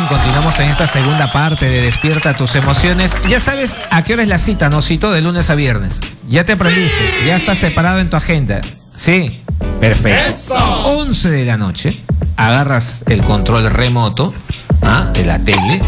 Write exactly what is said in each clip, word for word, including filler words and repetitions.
continuamos en esta segunda parte de Despierta tus emociones. Ya sabes a qué hora es la cita, ¿no? Cito de lunes a viernes. Ya te aprendiste, sí. Ya está separado en tu agenda. Sí, perfecto. ¡Eso! once de la noche, agarras el control remoto, ¿ah?, de la tele,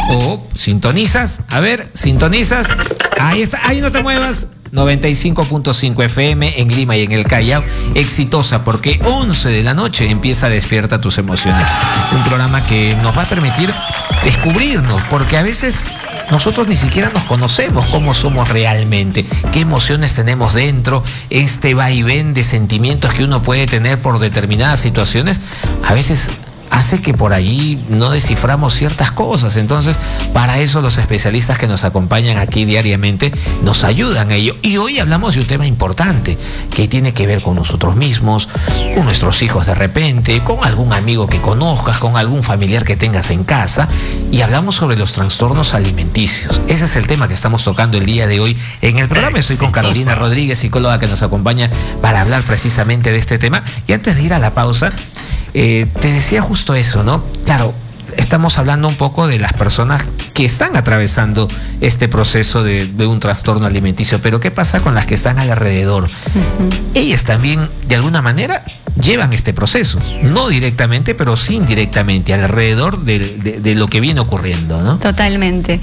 o sintonizas, a ver, sintonizas, ahí está, ahí no te muevas. noventa y cinco punto cinco F M en Lima y en el Callao, exitosa porque once de la noche empieza Despierta tus emociones, un programa que nos va a permitir descubrirnos, porque a veces nosotros ni siquiera nos conocemos cómo somos realmente, qué emociones tenemos dentro, este vaivén de sentimientos que uno puede tener por determinadas situaciones, a veces hace que por allí no desciframos ciertas cosas. Entonces, para eso los especialistas que nos acompañan aquí diariamente nos ayudan a ello. Y hoy hablamos de un tema importante que tiene que ver con nosotros mismos, con nuestros hijos de repente, con algún amigo que conozcas, con algún familiar que tengas en casa, y hablamos sobre los trastornos alimenticios. Ese es el tema que estamos tocando el día de hoy en el programa. Estoy con Carolina Rodríguez, psicóloga, que nos acompaña para hablar precisamente de este tema. Y antes de ir a la pausa, Eh, te decía justo eso, ¿no? Claro, estamos hablando un poco de las personas que están atravesando este proceso de, de un trastorno alimenticio, pero ¿qué pasa con las que están alrededor? Uh-huh. Ellas también, de alguna manera, llevan este proceso, no directamente, pero sí indirectamente, alrededor de, de, de lo que viene ocurriendo, ¿no? Totalmente.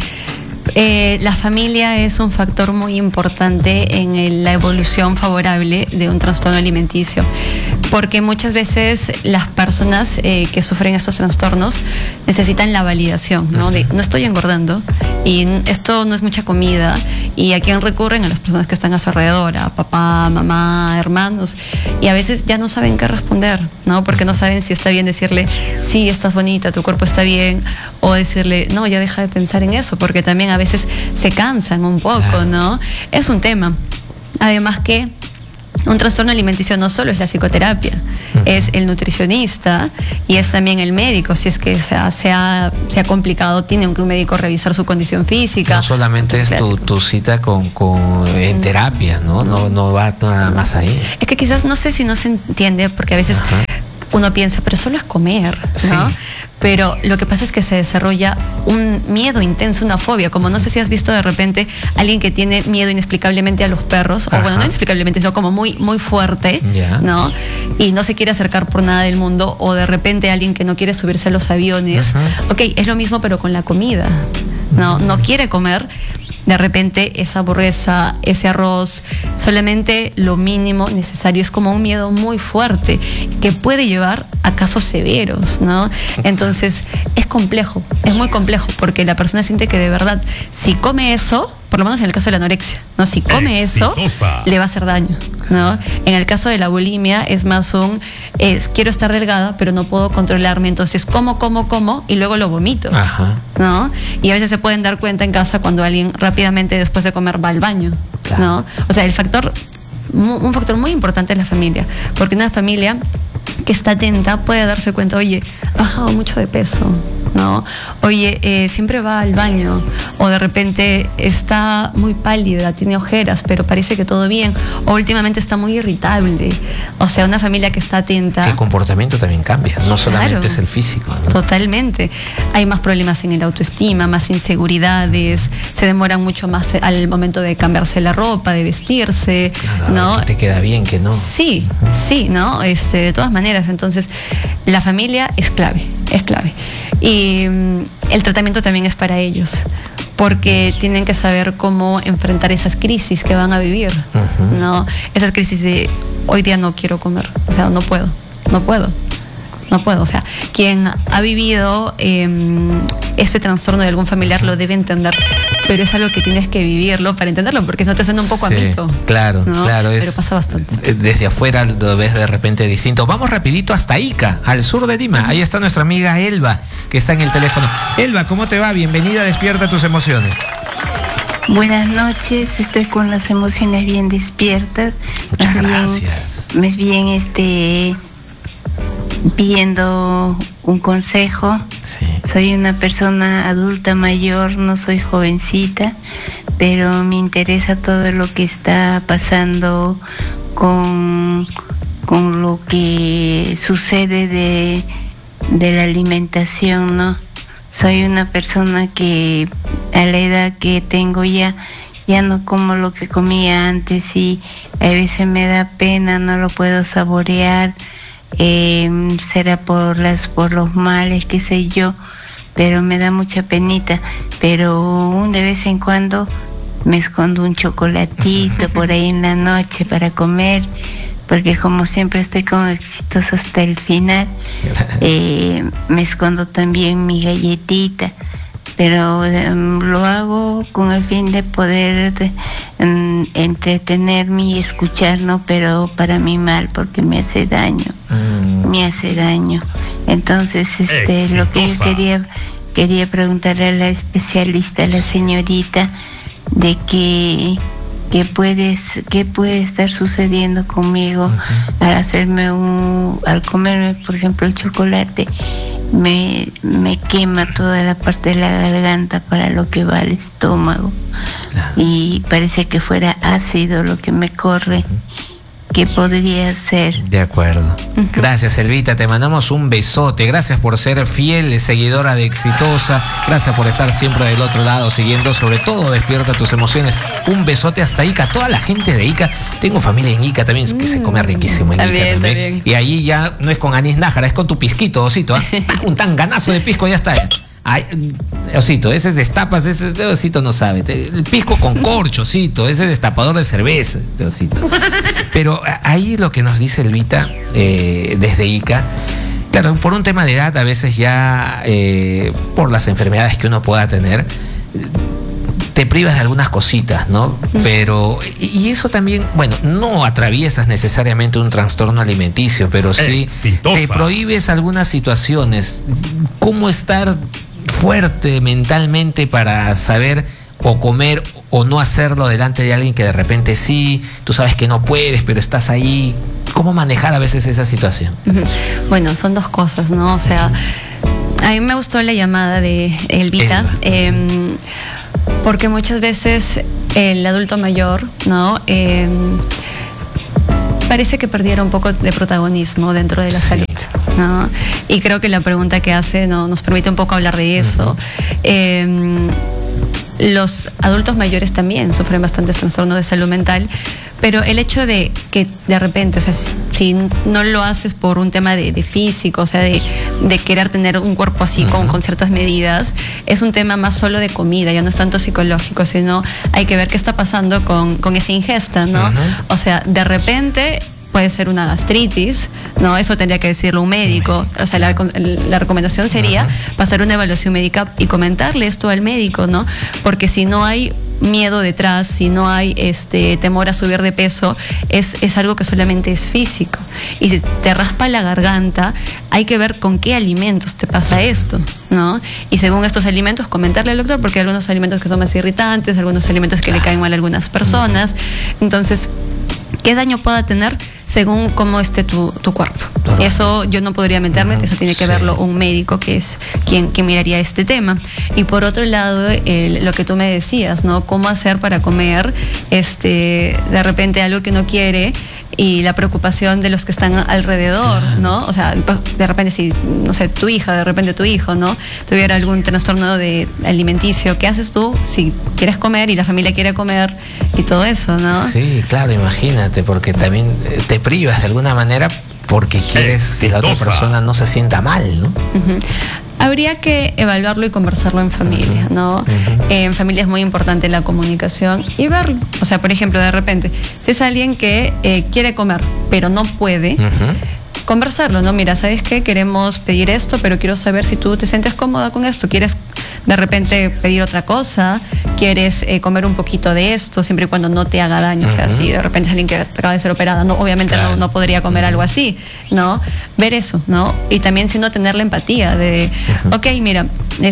Eh, la familia es un factor muy importante en el, la evolución favorable de un trastorno alimenticio, porque muchas veces las personas eh, que sufren estos trastornos necesitan la validación, ¿no? De no estoy engordando y esto no es mucha comida, y a quién recurren, a las personas que están a su alrededor, a papá, mamá, hermanos, y a veces ya no saben qué responder, ¿no? Porque no saben si está bien decirle sí, estás bonita, tu cuerpo está bien, o decirle no, ya deja de pensar en eso, porque también a veces se cansan un poco, ¿no? Es un tema. Además que un trastorno alimenticio no solo es la psicoterapia, uh-huh. es el nutricionista y es también el médico. Si es que se ha, se ha, se ha complicado, tiene que un médico revisar su condición física. No solamente es tu, tu cita con, con, en terapia, ¿no? No, no va nada más ahí. Es que quizás, no sé si no se entiende, porque a veces uh-huh. uno piensa, pero solo es comer, ¿no? Sí. Pero lo que pasa es que se desarrolla un miedo intenso, una fobia, como no sé si has visto de repente alguien que tiene miedo inexplicablemente a los perros, Ajá. o bueno, no inexplicablemente, sino como muy, muy fuerte, yeah. ¿no? Y no se quiere acercar por nada del mundo, o de repente alguien que no quiere subirse a los aviones. Ajá. Ok, es lo mismo pero con la comida, ¿no? No quiere comer de repente esa hamburguesa, ese arroz, solamente lo mínimo necesario. Es como un miedo muy fuerte que puede llevar a casos severos, ¿no? Entonces es complejo, es muy complejo, porque la persona siente que de verdad, si come eso, por lo menos en el caso de la anorexia, ¿no? Si come Exitosa. eso, le va a hacer daño, ¿no? En el caso de la bulimia es más un, es, quiero estar delgada, pero no puedo controlarme, entonces como, como, como, y luego lo vomito, Ajá. ¿no? Y a veces se pueden dar cuenta en casa cuando alguien rápidamente después de comer va al baño, claro. ¿no? O sea, el factor, un factor muy importante es la familia, porque una familia que está atenta puede darse cuenta, oye, ha bajado mucho de peso, ¿no? Oye, eh, siempre va al baño, o de repente está muy pálida, tiene ojeras, pero parece que todo bien, o últimamente está muy irritable. O sea, una familia que está atenta. El comportamiento también cambia, no solamente claro, es el físico, ¿no? Totalmente. Hay más problemas en el autoestima, más inseguridades, se demoran mucho más al momento de cambiarse la ropa, de vestirse, claro, ¿no? Que te queda bien, que no. Sí, uh-huh. sí, ¿no? Este, de todas maneras, entonces, la familia es clave, es clave. Y um, el tratamiento también es para ellos, porque tienen que saber cómo enfrentar esas crisis que van a vivir, uh-huh. ¿no? Esas crisis de hoy día no quiero comer, o sea, no puedo, no puedo. No puedo, o sea, quien ha vivido eh, este trastorno de algún familiar lo debe entender, pero es algo que tienes que vivirlo para entenderlo, porque si no te suena un poco sí, a mito. Claro, ¿no? Claro. Pero es, pasa bastante. Desde afuera lo ves de repente distinto. Vamos rapidito hasta Ica, al sur de Lima. Ahí está nuestra amiga Elba, que está en el teléfono. Elba, ¿cómo te va? Bienvenida a Despierta tus emociones. Buenas noches, estoy con las emociones bien despiertas. Muchas más gracias. Bien, más bien, este... pidiendo un consejo. Sí. Soy una persona adulta mayor, no soy jovencita, pero me interesa todo lo que está pasando con, con lo que sucede de, de la alimentación, ¿no? soy una persona que a la edad que tengo ya, ya no como lo que comía antes y a veces me da pena, no lo puedo saborear, eh, será por las, por los males, qué sé yo, pero me da mucha penita, pero de vez en cuando me escondo un chocolatito por ahí en la noche para comer, porque como siempre estoy con éxitos hasta el final, eh, me escondo también mi galletita, pero um, lo hago con el fin de poder de, um, entretenerme y escuchar, ¿no? Pero para mí mal, porque me hace daño, mm. me hace daño. Entonces, este, Exitosa. Lo que yo quería, quería preguntarle a la especialista, a la señorita, de que qué puede, qué puede estar sucediendo conmigo uh-huh. al hacerme un, al comerme por ejemplo el chocolate, me, me quema toda la parte de la garganta para lo que va al estómago uh-huh. y parece que fuera ácido lo que me corre. Uh-huh. ¿Qué podría ser? De acuerdo. Uh-huh. Gracias, Elvita. Te mandamos un besote. Gracias por ser fiel seguidora de Exitosa. Gracias por estar siempre del otro lado, siguiendo, sobre todo, Despierta Tus Emociones. Un besote hasta Ica. Toda la gente de Ica. Tengo familia en Ica también, que mm. se come riquísimo en Ica también, también. Y ahí ya no es con anís nájara, es con tu pisquito, Osito. ¿eh? Un tan ganazo de pisco, ya está. ¿eh? Ay, Osito, ese es destapas, ese Osito no sabe. El pisco con corcho, Osito, ese es destapador de cerveza, Osito. Pero ahí lo que nos dice Elvita eh, desde Ica, claro, por un tema de edad, a veces ya eh, por las enfermedades que uno pueda tener, te privas de algunas cositas, ¿no? Pero, y eso también, bueno, no atraviesas necesariamente un trastorno alimenticio, pero sí Exitosa. Te prohíbes algunas situaciones. ¿Cómo estar fuerte mentalmente para saber o comer o no hacerlo delante de alguien que de repente sí, tú sabes que no puedes, pero estás ahí? ¿Cómo manejar a veces esa situación? Bueno, son dos cosas, ¿no? O sea, a mí me gustó la llamada de Elvita, eh, porque muchas veces el adulto mayor, ¿no? Eh, parece que perdiera un poco de protagonismo dentro de la sí. salud, ¿no? Y creo que la pregunta que hace no, nos permite un poco hablar de eso. Uh-huh. Eh, los adultos mayores también sufren bastantes trastornos de salud mental, pero el hecho de que de repente, o sea, si no lo haces por un tema de, de físico, o sea, de, de querer tener un cuerpo así uh-huh. con, con ciertas medidas, es un tema más solo de comida, ya no es tanto psicológico, sino hay que ver qué está pasando con, con esa ingesta, ¿no? Uh-huh. O sea, de repente puede ser una gastritis, ¿no? Eso tendría que decirlo un médico. O sea, la, la recomendación sería uh-huh. pasar una evaluación médica y comentarle esto al médico, ¿no? Porque si no hay miedo detrás, si no hay este temor a subir de peso, es, es algo que solamente es físico. Y si te raspa la garganta, hay que ver con qué alimentos te pasa esto, ¿no? Y según estos alimentos, comentarle al doctor, porque hay algunos alimentos que son más irritantes, algunos alimentos que le caen mal a algunas personas. Entonces, ¿qué daño pueda tener según cómo esté tu, tu cuerpo? Claro. Eso yo no podría meterme, uh-huh. eso tiene que sí. verlo un médico, que es quien, quien miraría este tema. Y por otro lado, el, lo que tú me decías, ¿no? ¿Cómo hacer para comer este, de repente algo que uno quiere? Y la preocupación de los que están alrededor, ¿no? O sea, de repente si, no sé, tu hija, de repente tu hijo, ¿no? Tuviera algún trastorno de alimenticio, ¿qué haces tú si quieres comer y la familia quiere comer y todo eso, ¿no? Sí, claro, imagínate, porque también te privas de alguna manera porque quieres que la otra persona no se sienta mal, ¿no? Uh-huh. Habría que evaluarlo y conversarlo en familia, ¿no? Uh-huh. eh, en familia es muy importante la comunicación y verlo. O sea, por ejemplo, de repente, si es alguien que eh, quiere comer, pero no puede, uh-huh. conversarlo, ¿no? Mira, ¿sabes qué? Queremos pedir esto, pero quiero saber si tú te sientes cómoda con esto. ¿Quieres de repente pedir otra cosa? ¿Quieres eh, comer un poquito de esto, siempre y cuando no te haga daño? Uh-huh. O sea, si de repente es alguien que acaba de ser operada, no, obviamente claro. no, no podría comer uh-huh. algo así, ¿no? Ver eso, ¿no? Y también si no tener la empatía de, uh-huh. ok, mira,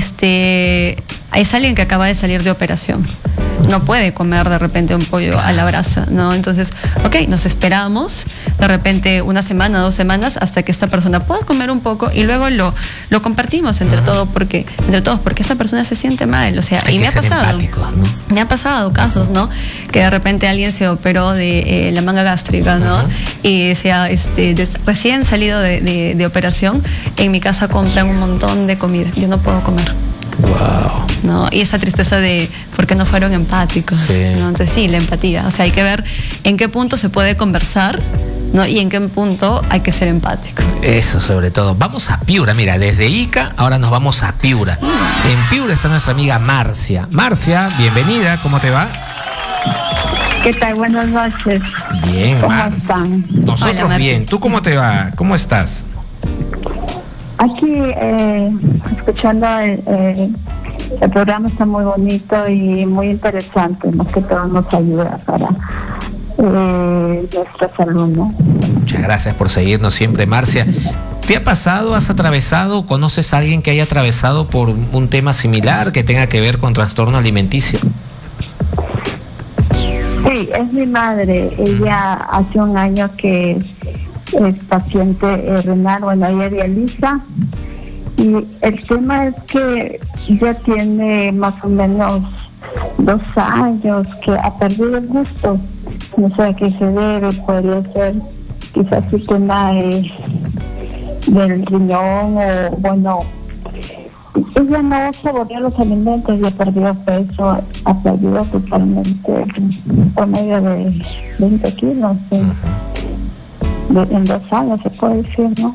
este, es alguien que acaba de salir de operación. No puede comer de repente un pollo claro. a la brasa, ¿no? Entonces, ok, nos esperamos de repente una semana, dos semanas, hasta que esta persona pueda comer un poco y luego lo, lo compartimos entre, uh-huh. todo porque, entre todos, porque esa persona se siente mal. O sea, hay y me ha pasado, ¿no? me ha pasado casos, ¿no? Que de repente alguien se operó de eh, la manga gástrica, ¿no? Uh-huh. Y sea este, des, recién salido de, de, de operación, en mi casa compran un montón de comida. Yo no puedo comer. Wow. ¿No? Y esa tristeza de por qué no fueron empáticos. Sí. ¿No? Entonces sí, la empatía. O sea, hay que ver en qué punto se puede conversar, ¿no? Y en qué punto hay que ser empático. Eso sobre todo. Vamos a Piura, mira, desde Ica ahora nos vamos a Piura. En Piura está nuestra amiga Marcia. Marcia, bienvenida, ¿cómo te va? ¿Qué tal? Buenas noches. Bien, ¿Cómo Marcia. están? Nosotros Hola, Marcia. bien. ¿Tú cómo te va? ¿Cómo estás? Aquí eh, escuchando el, el, el programa está muy bonito y muy interesante, más que todo nos ayuda para eh, nuestra salud, ¿no? Muchas gracias por seguirnos siempre, Marcia. ¿Te ha pasado, has atravesado, conoces a alguien que haya atravesado por un tema similar que tenga que ver con trastorno alimenticio? Sí, es mi madre. Ella hace un año que es paciente eh, renal, bueno, ella dializa. Y el tema es que ya tiene más o menos dos años que ha perdido el gusto. No sé a qué se debe, podría ser quizás el tema de, del riñón o, bueno, ella no saborea los alimentos y ha perdido peso, ha perdido totalmente por medio de veinte kilos de, de, en dos años, se puede decir, ¿no?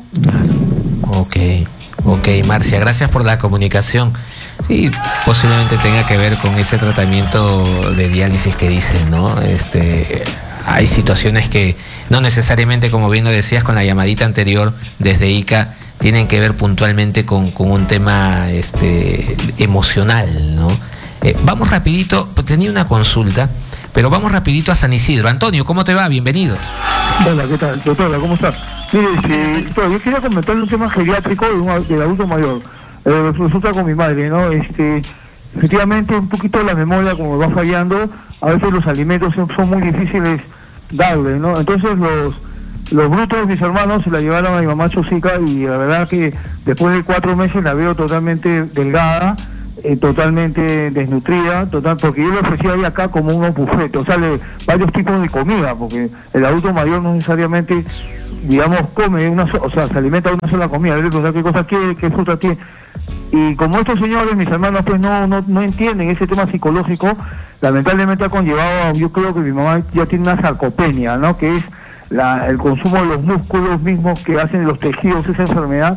Ok, ok, Marcia, gracias por la comunicación. Sí, posiblemente tenga que ver con ese tratamiento de diálisis que dicen, ¿no? Este, hay situaciones que no necesariamente, como bien lo decías con la llamadita anterior desde Ica, tienen que ver puntualmente con, con un tema este, emocional, ¿no? Eh, vamos rapidito, tenía una consulta, pero vamos rapidito a San Isidro. Antonio, ¿cómo te va? Bienvenido. Hola, ¿qué tal? Doctora, ¿cómo estás? Mire, este, doctora, yo quería comentarle un tema geriátrico de un, del adulto mayor. Eh, resulta con mi madre, ¿no? Este, efectivamente, un poquito la memoria, como va fallando, a veces los alimentos son, son muy difíciles darle, ¿no? Entonces los los brutos, mis hermanos, se la llevaron a mi mamá Chosica y la verdad que después de cuatro meses la veo totalmente delgada, eh, totalmente desnutrida, total, porque yo le ofrecía ahí acá como unos bufetes, o sea, le, varios tipos de comida, porque el adulto mayor no necesariamente, digamos, come una so, o sea, se alimenta de una sola comida, le preguntar qué cosa quiere, qué fruta tiene. Y como estos señores, mis hermanos, pues no, no, no entienden ese tema psicológico, lamentablemente ha conllevado, yo creo que mi mamá ya tiene una sarcopenia, ¿no? Que es La, el consumo de los músculos mismos que hacen los tejidos esa enfermedad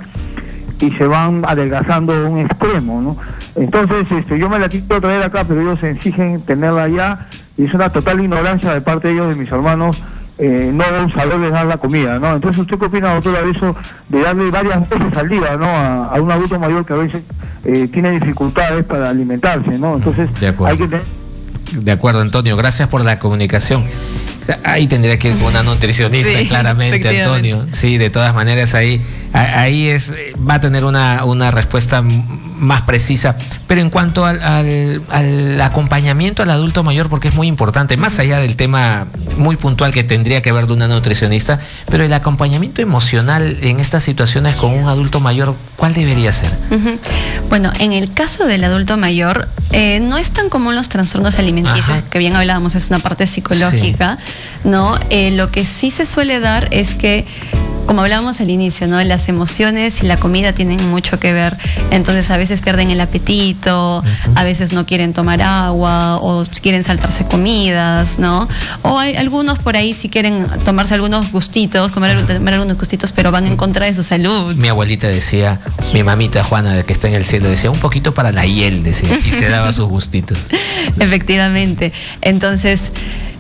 y se van adelgazando a un extremo, ¿no? Entonces, este, yo me la quiero traer acá, pero ellos se exigen tenerla allá y es una total ignorancia de parte de ellos, de mis hermanos, eh, no saberles dar la comida, ¿no? Entonces, ¿usted qué opina, doctora, de eso, de darle varias veces al día, ¿no? A, a un adulto mayor que a veces eh, tiene dificultades para alimentarse, ¿no? Entonces, hay que tener... De acuerdo, Antonio, gracias por la comunicación. O sea, ahí tendría que ir con una nutricionista, sí, claramente, Antonio. Sí, de todas maneras, ahí, ahí es, va a tener una, una respuesta más precisa. Pero en cuanto al, al, al acompañamiento al adulto mayor, porque es muy importante, más allá del tema muy puntual que tendría que ver de una nutricionista, pero el acompañamiento emocional en estas situaciones con un adulto mayor, ¿cuál debería ser? Uh-huh. Bueno, en el caso del adulto mayor, eh, no es tan común los trastornos alimenticios, Ajá. que bien hablábamos, es una parte psicológica, sí. ¿no? Eh, lo que sí se suele dar es que, como hablábamos al inicio, ¿no? Las emociones y la comida tienen mucho que ver. Entonces a veces pierden el apetito, uh-huh. a veces no quieren tomar agua o quieren saltarse comidas, ¿no? O hay algunos por ahí si quieren tomarse algunos gustitos, comer, uh-huh. comer algunos gustitos, pero van en contra de su salud. Mi abuelita decía, mi mamita Juana, de que está en el cielo, decía, un poquito para la hiel, decía, y se daba sus gustitos. Efectivamente. Entonces...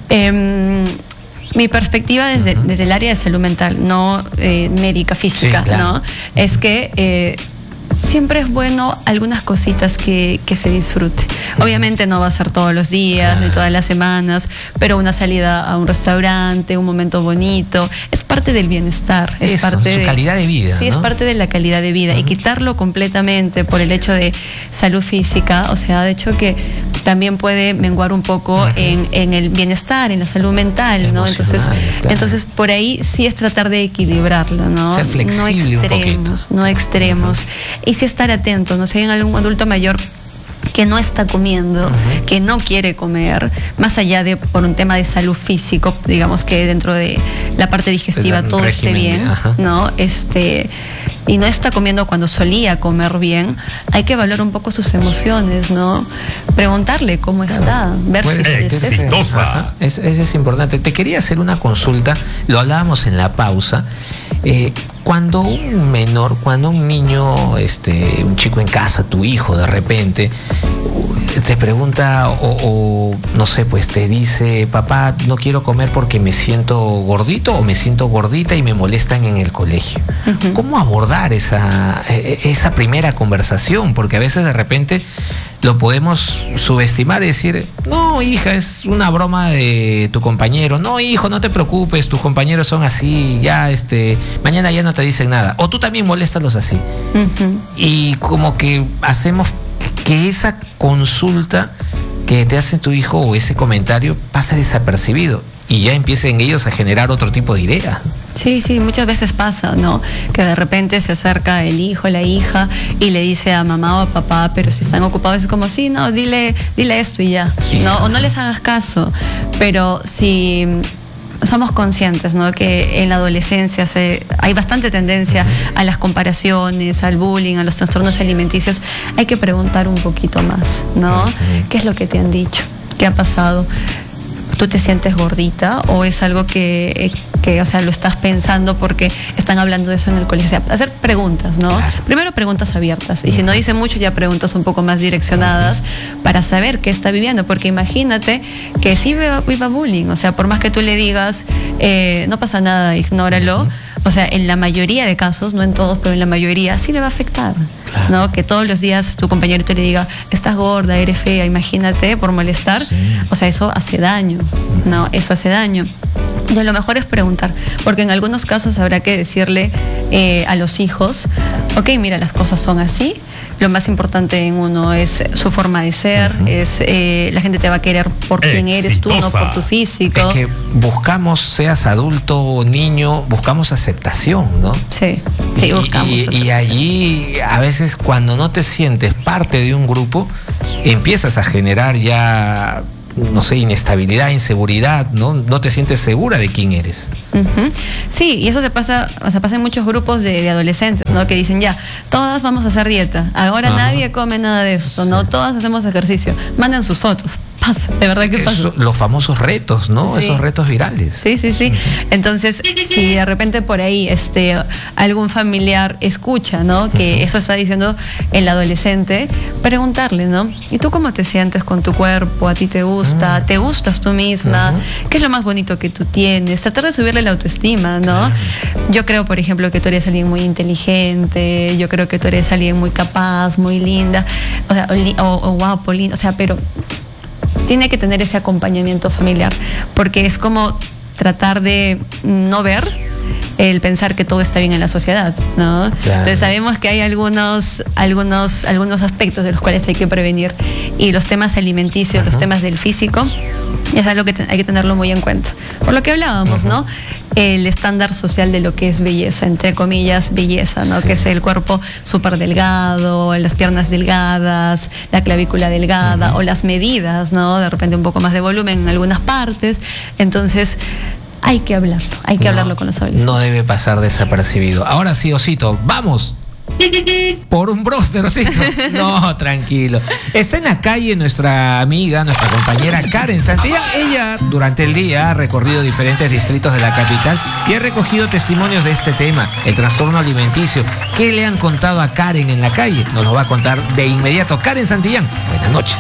Eh, mi perspectiva desde, uh-huh. desde el área de salud mental, no eh, médica, física, sí, claro. ¿no? Es que eh, siempre es bueno algunas cositas que, que se disfrute. Uh-huh. Obviamente no va a ser todos los días, ni todas las semanas, pero una salida a un restaurante, un momento bonito, es parte del bienestar. Es Eso, parte su de, calidad de vida. Sí, ¿no? es parte de la calidad de vida. Uh-huh. Y quitarlo completamente por el hecho de salud física, o sea, de hecho que también puede menguar un poco uh-huh. en, en el bienestar, en la salud mental, Emocional, ¿no? Entonces, claro. entonces por ahí sí es tratar de equilibrarlo, ¿no? Ser flexible, no extremos, no extremos. Uh-huh. Y sí estar atento, ¿no? Si hay algún adulto mayor que no está comiendo, uh-huh. que no quiere comer, más allá de por un tema de salud físico, digamos que dentro de la parte digestiva todo régimen, esté bien, ajá. ¿no? Este y no está comiendo cuando solía comer bien, hay que evaluar un poco sus emociones, ¿no? Preguntarle cómo está, ver si se exitosa. Es, es, es importante. Te quería hacer una consulta, lo hablábamos en la pausa. Eh, cuando un menor, cuando un niño, este, un chico en casa, tu hijo de repente, te pregunta o, o no sé, pues te dice, papá, no quiero comer porque me siento gordito o me siento gordita y me molestan en el colegio. Uh-huh. ¿Cómo abordar esa, esa primera conversación? Porque a veces de repente lo podemos subestimar y decir, no, hija, es una broma de tu compañero. No, hijo, no te preocupes, tus compañeros son así, ya, este, mañana ya no te dicen nada. O tú también moléstalos así. Uh-huh. Y como que hacemos que esa consulta que te hace tu hijo o ese comentario pase desapercibido y ya empiecen ellos a generar otro tipo de idea. Sí, sí, muchas veces pasa, ¿no? Que de repente se acerca el hijo, la hija y le dice a mamá o a papá, pero si están ocupados es como, sí, no, dile, dile esto y ya, ¿no? O no les hagas caso, pero si somos conscientes, ¿no? Que en la adolescencia se, hay bastante tendencia a las comparaciones, al bullying, a los trastornos alimenticios. Hay que preguntar un poquito más, ¿no? ¿Qué es lo que te han dicho? ¿Qué ha pasado? ¿Tú te sientes gordita o es algo que, que, o sea, lo estás pensando porque están hablando de eso en el colegio? O sea, hacer preguntas, ¿no? Claro. Primero preguntas abiertas y si no dice mucho ya preguntas un poco más direccionadas para saber qué está viviendo, porque imagínate que sí viva bullying, o sea, por más que tú le digas, eh, no pasa nada, ignóralo. O sea, en la mayoría de casos, no en todos, pero en la mayoría sí le va a afectar, claro, ¿no? Que todos los días tu compañero te le diga, estás gorda, eres fea, imagínate, por molestar. Sí. O sea, eso hace daño, ¿no? Eso hace daño. Y lo mejor es preguntar, porque en algunos casos habrá que decirle eh, a los hijos, ok, mira, las cosas son así, lo más importante en uno es su forma de ser, uh-huh. es eh, la gente te va a querer por quién eres tú, no por tu físico. Es que buscamos, seas adulto o niño, buscamos aceptación, ¿no? Sí, sí, buscamos y, y, y allí, a veces, cuando no te sientes parte de un grupo, empiezas a generar ya, no sé, inestabilidad, inseguridad, ¿no? No te sientes segura de quién eres. Uh-huh. Sí, y eso se pasa, o sea, pasa en muchos grupos de, de adolescentes, ¿no? Que dicen, ya, todas vamos a hacer dieta, ahora Ajá. nadie come nada de eso, sí. ¿no? Todas hacemos ejercicio, mandan sus fotos. Pasa, de verdad que pasa. Eso, los famosos retos, ¿no? Sí. Esos retos virales. Sí, sí, sí. Uh-huh. Entonces, si de repente por ahí este, algún familiar escucha, ¿no? Que uh-huh. eso está diciendo el adolescente, preguntarle, ¿no? ¿Y tú cómo te sientes con tu cuerpo? ¿A ti te gusta? Uh-huh. ¿Te gustas tú misma? Uh-huh. ¿Qué es lo más bonito que tú tienes? Tratar de subirle la autoestima, ¿no? Uh-huh. Yo creo, por ejemplo, que tú eres alguien muy inteligente, yo creo que tú eres alguien muy capaz, muy linda, o sea, o, o, o guapo, lindo, o sea, pero tiene que tener ese acompañamiento familiar, porque es como tratar de no ver el pensar que todo está bien en la sociedad, ¿no? Claro. Entonces sabemos que hay algunos, algunos, algunos aspectos de los cuales hay que prevenir, y los temas alimenticios, uh-huh. los temas del físico, es algo que te, hay que tenerlo muy en cuenta. Por lo que hablábamos, uh-huh. ¿no? El estándar social de lo que es belleza, entre comillas, belleza, ¿no? Sí. Que es el cuerpo súper delgado, las piernas delgadas, la clavícula delgada, uh-huh. o las medidas, ¿no? De repente un poco más de volumen en algunas partes. Entonces, hay que hablarlo, hay que no, hablarlo con los adolescentes. No debe pasar desapercibido. Ahora sí, Osito, vamos. Por un bróster, Osito. No, tranquilo. Está en la calle nuestra amiga, nuestra compañera Karen Santillán. Ella durante el día ha recorrido diferentes distritos de la capital y ha recogido testimonios de este tema, el trastorno alimenticio. ¿Qué le han contado a Karen en la calle? Nos lo va a contar de inmediato Karen Santillán. Buenas noches.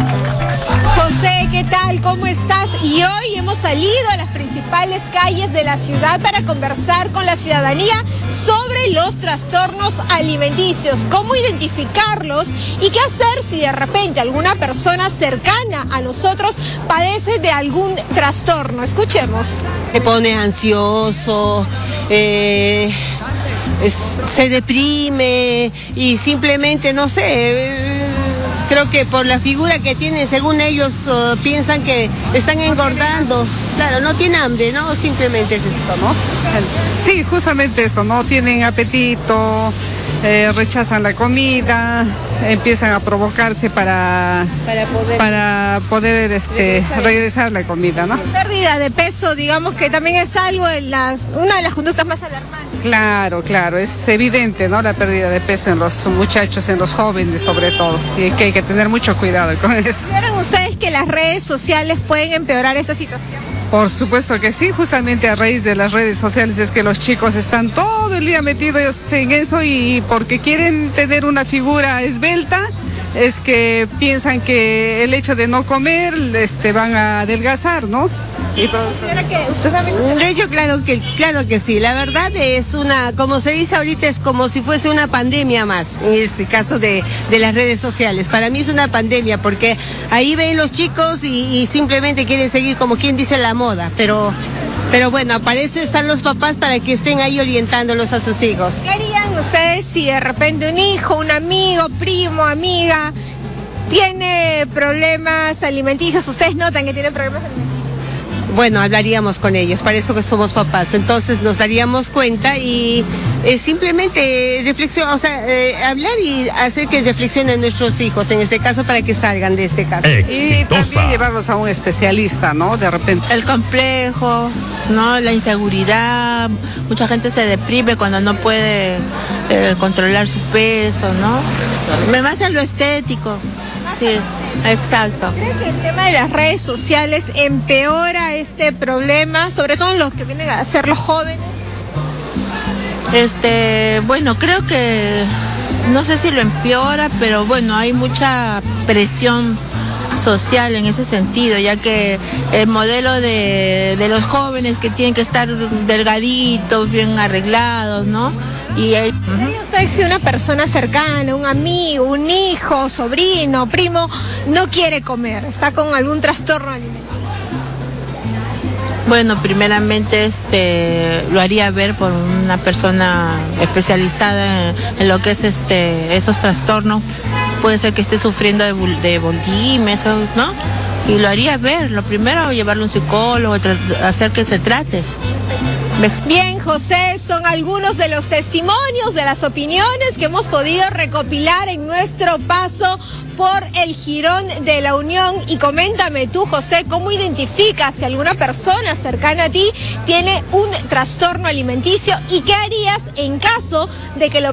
José, ¿qué tal? ¿Cómo estás? Y hoy hemos salido a las principales calles de la ciudad para conversar con la ciudadanía sobre los trastornos alimenticios, cómo identificarlos y qué hacer si de repente alguna persona cercana a nosotros padece de algún trastorno. Escuchemos. Se pone ansioso, eh, es, se deprime y simplemente, no sé... Eh, Creo que por la figura que tienen, según ellos uh, piensan que están engordando. Claro, no tienen hambre, ¿no? Simplemente es esto, ¿no? Sí, justamente eso, ¿no? Tienen apetito, eh, rechazan la comida, empiezan a provocarse para, para poder, para poder este, regresar. regresar la comida, ¿no? Pérdida de peso, digamos que también es algo de las, una de las conductas más alarmantes. Claro, claro, es evidente, ¿no? La pérdida de peso en los muchachos, en los jóvenes sobre todo, y que hay que tener mucho cuidado con eso. ¿Vieron ustedes que las redes sociales pueden empeorar esta situación? Por supuesto que sí, justamente a raíz de las redes sociales es que los chicos están todo el día metidos en eso y porque quieren tener una figura esbelta, es que piensan que el hecho de no comer este, van a adelgazar, ¿no? Y usted también... De hecho, claro que, claro que sí. La verdad es una, como se dice ahorita, es como si fuese una pandemia más, en este caso de, de las redes sociales. Para mí es una pandemia porque ahí ven los chicos y, y simplemente quieren seguir como quien dice la moda, pero... Pero bueno, para eso están los papás, para que estén ahí orientándolos a sus hijos. ¿Qué harían ustedes si de repente un hijo, un amigo, primo, amiga, tiene problemas alimenticios? ¿Ustedes notan que tiene problemas alimenticios? Bueno, hablaríamos con ellos, para eso que somos papás, entonces nos daríamos cuenta y eh, simplemente reflexión, o sea, eh, hablar y hacer que reflexionen nuestros hijos, en este caso, para que salgan de este caso. Y también llevarlos a un especialista, ¿no? De repente. El complejo, ¿no? La inseguridad, mucha gente se deprime cuando no puede eh, controlar su peso, ¿no? Me más en lo estético, sí. Exacto. ¿Cree que el tema de las redes sociales empeora este problema, sobre todo en los que vienen a ser los jóvenes? Este, bueno, creo que, no sé si lo empeora, pero bueno, hay mucha presión social en ese sentido, ya que el modelo de, de los jóvenes que tienen que estar delgaditos, bien arreglados, ¿no? Y hay... ¿Cree usted si una persona cercana, un amigo, un hijo, sobrino, primo, no quiere comer, está con algún trastorno alimenticio? Bueno, primeramente este lo haría ver por una persona especializada en, en lo que es este esos trastornos. Puede ser que esté sufriendo de, bul de bulimia, eso, ¿no? Y lo haría ver. Lo primero, llevarlo a un psicólogo, hacer que se trate. Bien, José, son algunos de los testimonios, de las opiniones que hemos podido recopilar en nuestro paso por el Jirón de la Unión. Y coméntame tú, José, ¿cómo identificas si alguna persona cercana a ti tiene un trastorno alimenticio y qué harías en caso de que lo